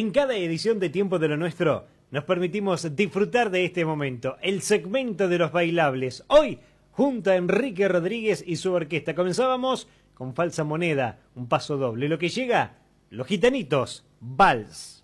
En cada edición de Tiempo de lo Nuestro nos permitimos disfrutar de este momento, el segmento de los bailables. Hoy, junto a Enrique Rodríguez y su orquesta, comenzábamos con Falsa Moneda, un paso doble. Lo que llega, Los Gitanitos, Vals.